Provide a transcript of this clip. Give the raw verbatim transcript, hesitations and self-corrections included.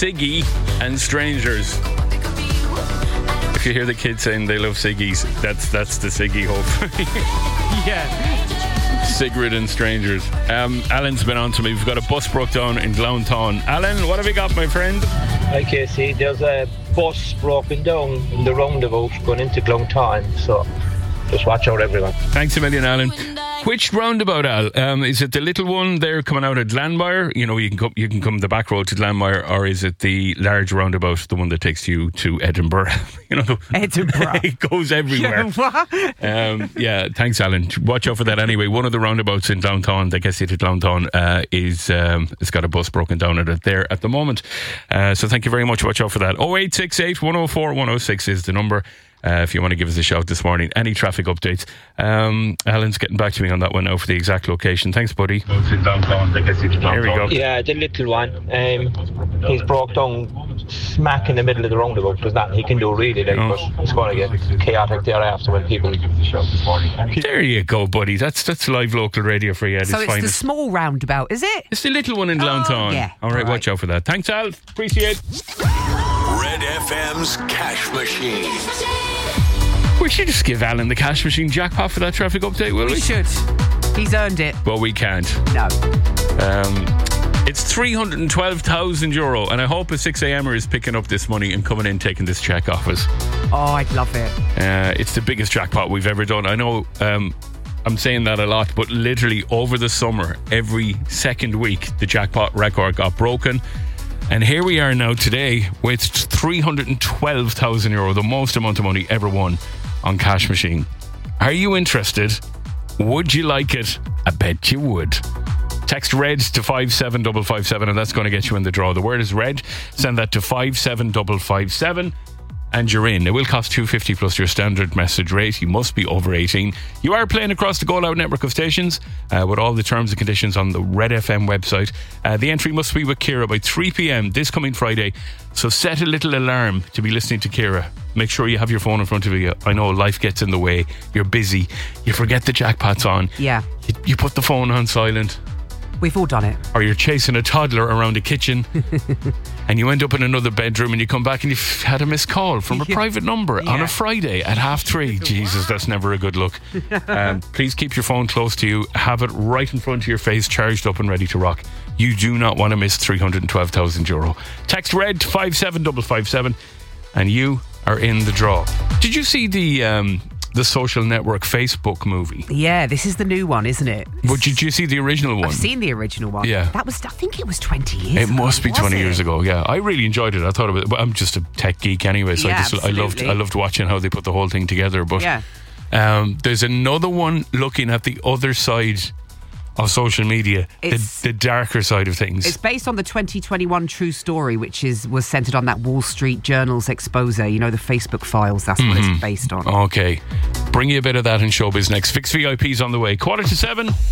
Siggy and Strangers. If you hear the kids saying they love Siggies, that's that's the Siggy hope. Yeah. Sigrid and Strangers. Um, Alan's been on to me. We've got a bus broke down in Glounthaune. Alan, what have you got, my friend? Hi, Casey. There's a bus broken down in the roundabout going into Glounthaune, so just watch out, everyone. Thanks a million, Alan. Which roundabout, Al? Um, is it the little one there coming out at Glanmire? You know, you can come, you can come the back road to Glanmire, or is it the large roundabout, the one that takes you to Edinburgh? You know, Edinburgh. It goes everywhere. um, yeah, thanks, Alan. Watch out for that anyway. One of the roundabouts in Glounthaune, that gets you to Glounthaune, uh, is um, it's got a bus broken down at it there at the moment. Uh, so thank you very much. Watch out for that. oh eight six eight, one oh four, one oh six is the number. Uh, if you want to give us a shout this morning, any traffic updates. Um, Alan's getting back to me on that one now for the exact location. Thanks, buddy. Here we go. Yeah, the little one. Um, he's broke down smack in the middle of the roundabout. There's nothing he can do really, like, Oh. but it's going to get chaotic thereafter when people. There you go, buddy. That's that's live local radio for you. So it's the small roundabout, is it? It's the little one in Glounthaune. yeah. All right, All right. watch out for that. Thanks, Al. Appreciate it. Red F M's Cash Machine. We should just give Alan the cash machine jackpot for that traffic update, will we? We should. He's earned it. Well, we can't. No. Um, it's three hundred twelve thousand euro, and I hope a six a.m.er is picking up this money and coming in taking this check off us. Oh, I'd love it. Uh, it's the biggest jackpot we've ever done. I know um, I'm saying that a lot, but literally over the summer, every second week, the jackpot record got broken. And here we are now today with three hundred twelve thousand euro, the most amount of money ever won on Cash Machine. Are you interested? Would you like it? I bet you would. Text RED to five seven five five seven and that's going to get you in the draw. The word is RED. Send that to five seven five five seven and you're in. It will cost two fifty plus your standard message rate. You must be over eighteen. You are playing across the Go Loud network of stations uh, with all the terms and conditions on the Red F M website. Uh, the entry must be with Ciara by three p.m. this coming Friday. So set a little alarm to be listening to Ciara. Make sure you have your phone in front of you. I know life gets in the way. You're busy. You forget the jackpot's on. Yeah. You, you put the phone on silent. We've all done it. Or you're chasing a toddler around a kitchen and you end up in another bedroom and you come back and you've had a missed call from a Yeah. private number on Yeah. a Friday at half three. Jesus, that's never a good look. Um, please keep your phone close to you. Have it right in front of your face, charged up and ready to rock. You do not want to miss three hundred twelve thousand euro. Text RED to five seven five five seven and you are in the draw. Did you see the um, the Social Network Facebook movie? Yeah, this is the new one, isn't it? But did you see the original one? I've seen the original one. Yeah. That was, I think it was twenty years It ago. must be was twenty it? years ago. Yeah, I really enjoyed it. I thought it was. Well, I'm just a tech geek anyway, so Yeah, I just I loved absolutely. I loved watching how they put the whole thing together. But Yeah. um, there's another one looking at the other side of social media, the, It's- the darker side of things. It's based on the twenty twenty-one true story, which is was centred on that Wall Street Journal's expose. You know, the Facebook files. That's what Mm-hmm. it's based on. Okay, bring you a bit of that in showbiz next. Fix V I P's on the way. Quarter to seven.